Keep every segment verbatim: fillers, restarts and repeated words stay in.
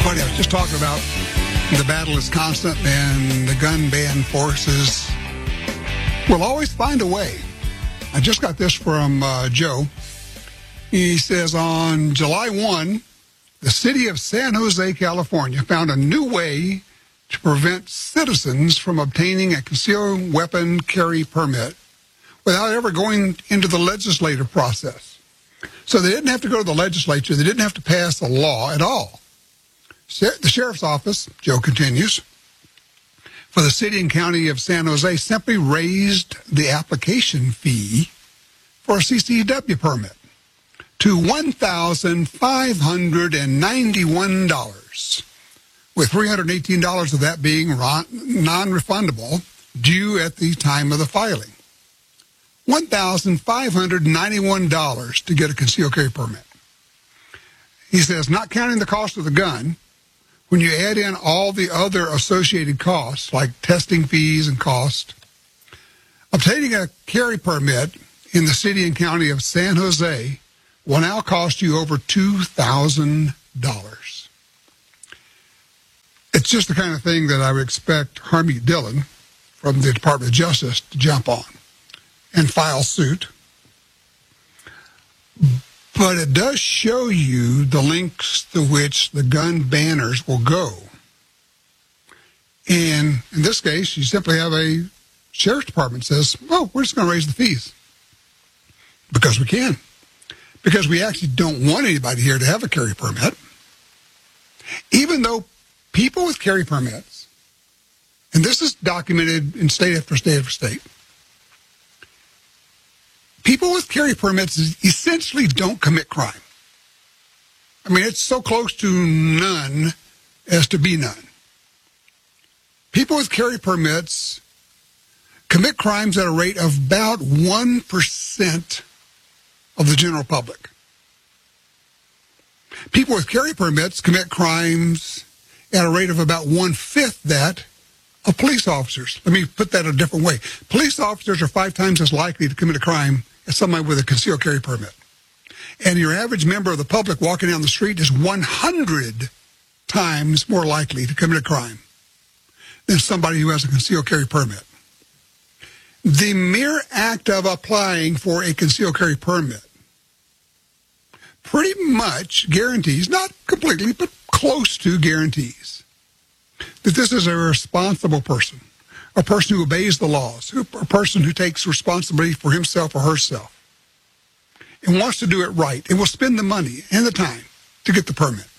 Funny, I was just talking about the battle is constant and the gun ban forces will always find a way. I just got this from uh, Joe. He says on July first, the city of San Jose, California, found a new way to prevent citizens from obtaining a concealed weapon carry permit without ever going into the legislative process. So they didn't have to go to the legislature. They didn't have to pass a law at all. The sheriff's office, Joe continues, for the city and county of San Jose simply raised the application fee for a C C W permit to one thousand five hundred ninety-one dollars, with three hundred eighteen dollars of that being non-refundable due at the time of the filing. one thousand five hundred ninety-one dollars to get a concealed carry permit. He says, not counting the cost of the gun, when you add in all the other associated costs, like testing fees and cost, obtaining a carry permit in the city and county of San Jose will now cost you over two thousand dollars. It's just the kind of thing that I would expect Harmeet Dillon from the Department of Justice to jump on and file suit. But it does show you the lengths to which the gun banners will go. And in this case, you simply have a sheriff's department says, oh, we're just going to raise the fees. Because we can. Because we actually don't want anybody here to have a carry permit. Even though people with carry permits, and this is documented in state after state after state, people with carry permits essentially don't commit crime. I mean, it's so close to none as to be none. People with carry permits commit crimes at a rate of about one percent of the general public. People with carry permits commit crimes at a rate of about one-fifth that of police officers. Let me put that a different way. Police officers are five times as likely to commit a crime as somebody with a concealed carry permit. And your average member of the public walking down the street is one hundred times more likely to commit a crime than somebody who has a concealed carry permit. The mere act of applying for a concealed carry permit pretty much guarantees, not completely, but close to guarantees, that this is a responsible person, a person who obeys the laws, a person who takes responsibility for himself or herself and wants to do it right and will spend the money and the time to get the permit.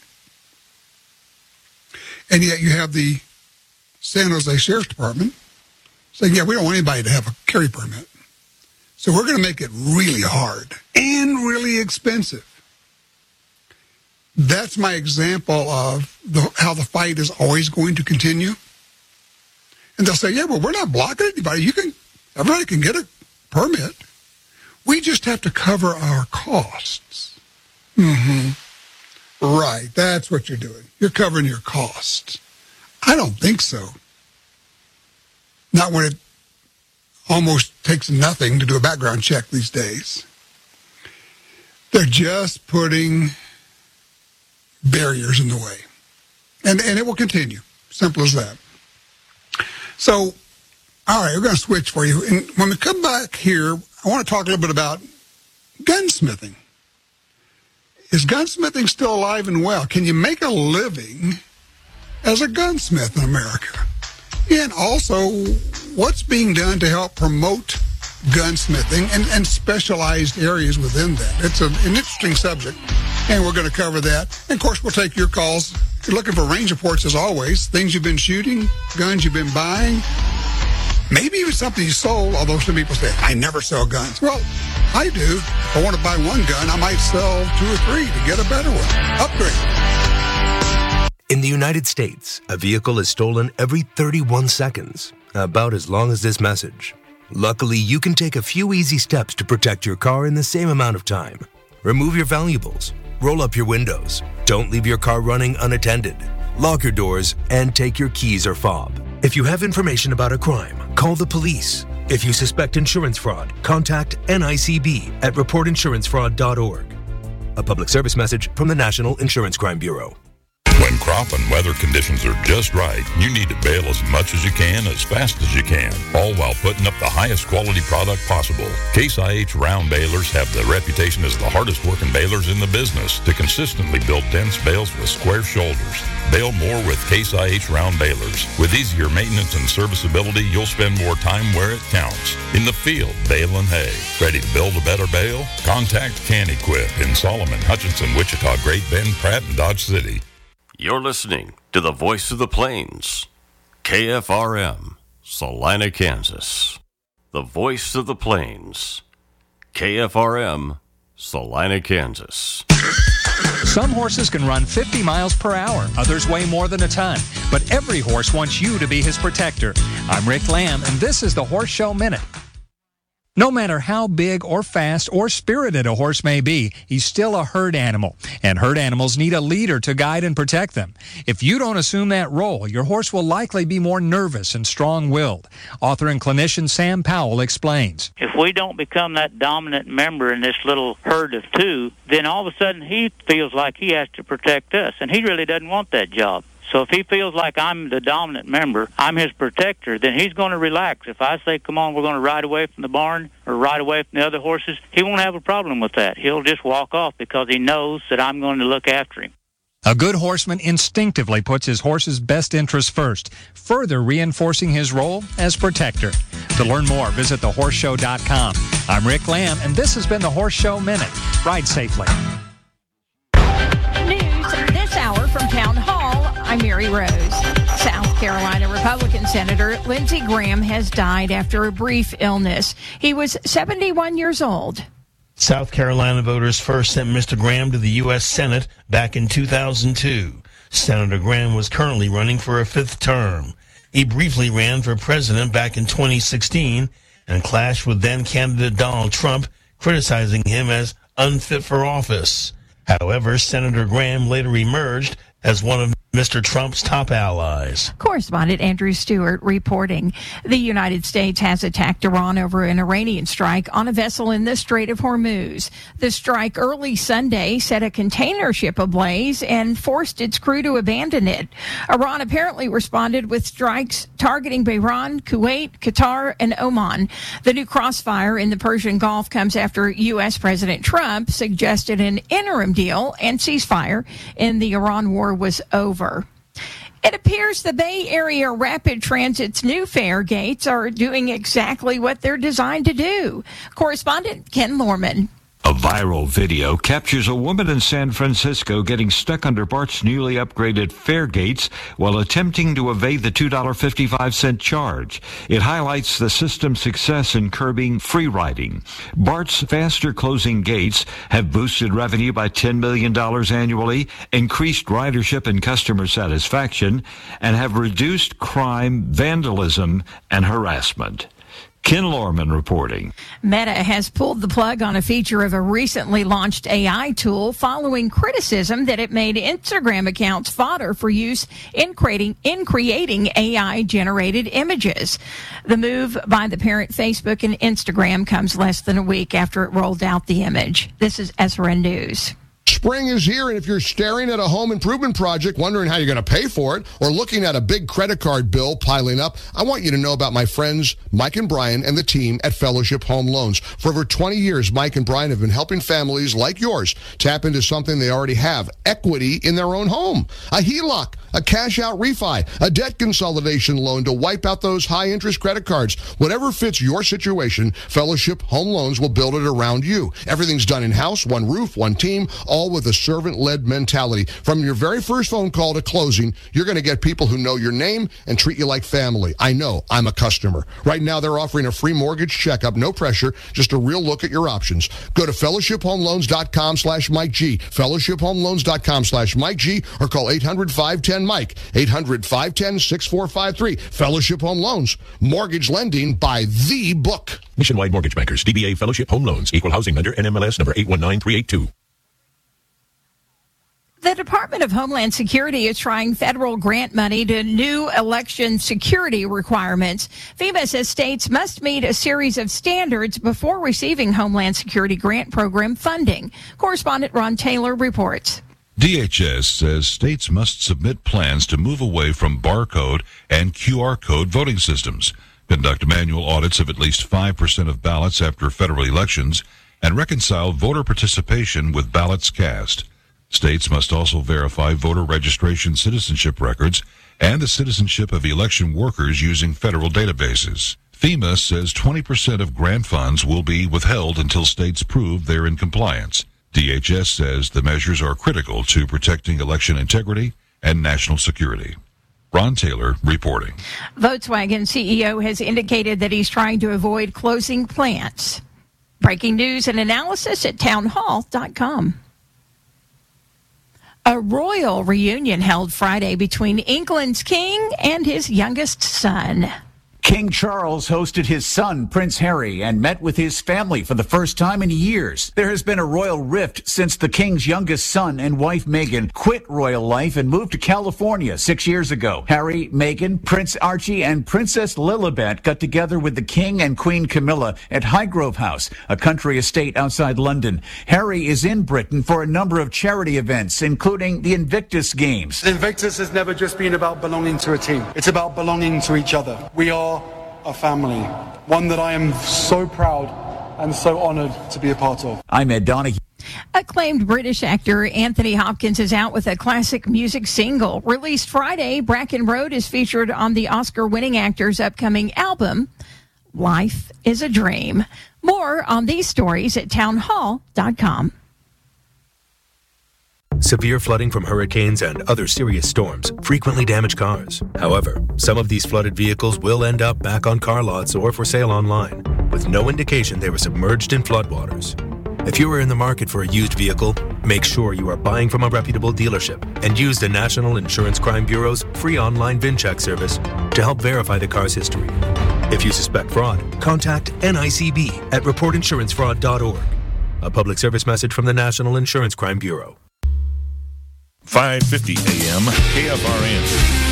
And yet you have the San Jose Sheriff's Department saying, yeah, we don't want anybody to have a carry permit. So we're going to make it really hard and really expensive. That's my example of the, how the fight is always going to continue. And they'll say, yeah, well, we're not blocking anybody. You can, everybody can get a permit. We just have to cover our costs. Mm-hmm. Right, that's what you're doing. You're covering your costs. I don't think so. Not when it almost takes nothing to do a background check these days. They're just putting barriers in the way. And and it will continue. Simple as that. So, all right, we're going to switch for you. And when we come back here, I want to talk a little bit about gunsmithing. Is gunsmithing still alive and well? Can you make a living as a gunsmith in America? And also, what's being done to help promote gunsmithing and, and specialized areas within that? It's a, an interesting subject, and we're going to cover that. And, of course, we'll take your calls. If you're looking for range reports, as always, things you've been shooting, guns you've been buying, maybe even something you sold, although some people say, I never sell guns. Well, I do. If I want to buy one gun, I might sell two or three to get a better one. Upgrade. In the United States, a vehicle is stolen every thirty-one seconds, about as long as this message. Luckily, you can take a few easy steps to protect your car in the same amount of time. Remove your valuables, roll up your windows, don't leave your car running unattended, lock your doors, and take your keys or fob. If you have information about a crime, call the police. If you suspect insurance fraud, contact N I C B at report insurance fraud dot org. A public service message from the National Insurance Crime Bureau. When crop and weather conditions are just right, you need to bale as much as you can, as fast as you can, all while putting up the highest quality product possible. Case I H round balers have the reputation as the hardest working balers in the business to consistently build dense bales with square shoulders. Bale more with Case I H round balers. With easier maintenance and serviceability, you'll spend more time where it counts. In the field, baling hay. Ready to build a better bale? Contact Can-Equip in Solomon, Hutchinson, Wichita, Great Bend, Pratt, and Dodge City. You're listening to the Voice of the Plains, K F R M, Salina, Kansas. The Voice of the Plains, K F R M, Salina, Kansas. Some horses can run fifty miles per hour, others weigh more than a ton. But every horse wants you to be his protector. I'm Rick Lamb, and this is the Horse Show Minute. No matter how big or fast or spirited a horse may be, he's still a herd animal, and herd animals need a leader to guide and protect them. If you don't assume that role, your horse will likely be more nervous and strong-willed. Author and clinician Sam Powell explains. If we don't become that dominant member in this little herd of two, then all of a sudden he feels like he has to protect us, and he really doesn't want that job. So if he feels like I'm the dominant member, I'm his protector, then he's going to relax. If I say, come on, we're going to ride away from the barn or ride away from the other horses, he won't have a problem with that. He'll just walk off because he knows that I'm going to look after him. A good horseman instinctively puts his horse's best interests first, further reinforcing his role as protector. To learn more, visit the horse show dot com. I'm Rick Lamb, and this has been the Horse Show Minute. Ride safely. News this hour from Town Hall. I'm Mary Rose. South Carolina Republican Senator Lindsey Graham has died after a brief illness. He was seventy-one years old. South Carolina voters first sent Mister Graham to the U S Senate back in two thousand two. Senator Graham was currently running for a fifth term. He briefly ran for president back in twenty sixteen and clashed with then-candidate Donald Trump, criticizing him as unfit for office. However, Senator Graham later emerged as one of Mister Trump's top allies. Correspondent Andrew Stewart reporting. The United States has attacked Iran over an Iranian strike on a vessel in the Strait of Hormuz. The strike early Sunday set a container ship ablaze and forced its crew to abandon it. Iran apparently responded with strikes targeting Bahrain, Kuwait, Qatar, and Oman. The new crossfire in the Persian Gulf comes after U S. President Trump suggested an interim deal and ceasefire in the Iran war was over. It appears the Bay Area Rapid Transit's new fare gates are doing exactly what they're designed to do. Correspondent Ken Lorman. A viral video captures a woman in San Francisco getting stuck under BART's newly upgraded fare gates while attempting to evade the two dollars and fifty-five cents charge. It highlights the system's success in curbing free riding. BART's faster closing gates have boosted revenue by ten million dollars annually, increased ridership and customer satisfaction, and have reduced crime, vandalism, and harassment. Ken Lorman reporting. Meta has pulled the plug on a feature of a recently launched A I tool following criticism that it made Instagram accounts fodder for use in creating, in creating A I-generated images. The move by the parent Facebook and Instagram comes less than a week after it rolled out the image. This is S R N News. Spring is here, and if you're staring at a home improvement project, wondering how you're going to pay for it, or looking at a big credit card bill piling up, I want you to know about my friends Mike and Brian and the team at Fellowship Home Loans. For over twenty years, Mike and Brian have been helping families like yours tap into something they already have, equity in their own home. A H E L O C, a cash-out refi, a debt consolidation loan to wipe out those high-interest credit cards. Whatever fits your situation, Fellowship Home Loans will build it around you. Everything's done in-house, one roof, one team, all with a servant-led mentality. From your very first phone call to closing, you're going to get people who know your name and treat you like family. I know. I'm a customer. Right now, they're offering a free mortgage checkup. No pressure. Just a real look at your options. Go to fellowship home loans dot com slash Mike G. fellowship home loans dot com slash Mike G. Or call eight hundred, five one zero, Mike. eight hundred, five one zero, six four five three. Fellowship Home Loans. Mortgage lending by the book. Nationwide Mortgage Bankers. D B A Fellowship Home Loans. Equal housing lender. N M L S number eight one nine three eight two. The Department of Homeland Security is trying federal grant money to new election security requirements. FEMA says states must meet a series of standards before receiving Homeland Security grant program funding. Correspondent Ron Taylor reports. D H S says states must submit plans to move away from barcode and Q R code voting systems, conduct manual audits of at least five percent of ballots after federal elections, and reconcile voter participation with ballots cast. States must also verify voter registration citizenship records and the citizenship of election workers using federal databases. FEMA says twenty percent of grant funds will be withheld until states prove they're in compliance. D H S says the measures are critical to protecting election integrity and national security. Ron Taylor reporting. Volkswagen C E O has indicated that he's trying to avoid closing plants. Breaking news and analysis at townhall dot com. A royal reunion held Friday between England's king and his youngest son. King Charles hosted his son, Prince Harry, and met with his family for the first time in years. There has been a royal rift since the king's youngest son and wife, Meghan, quit royal life and moved to California six years ago. Harry, Meghan, Prince Archie, and Princess Lilibet got together with the king and Queen Camilla at Highgrove House, a country estate outside London. Harry is in Britain for a number of charity events, including the Invictus Games. Invictus has never just been about belonging to a team. It's about belonging to each other. We are a family, one that I am so proud and so honored to be a part of. I'm Ed Donahue. Acclaimed British actor Anthony Hopkins is out with a classic music single. Released Friday, Bracken Road is featured on the Oscar-winning actor's upcoming album, Life is a Dream. More on these stories at townhall dot com. Severe flooding from hurricanes and other serious storms frequently damage cars. However, some of these flooded vehicles will end up back on car lots or for sale online, with no indication they were submerged in floodwaters. If you are in the market for a used vehicle, make sure you are buying from a reputable dealership and use the National Insurance Crime Bureau's free online VinCheck service to help verify the car's history. If you suspect fraud, contact N I C B at report insurance fraud dot org. A public service message from the National Insurance Crime Bureau. five fifty A M K F R N.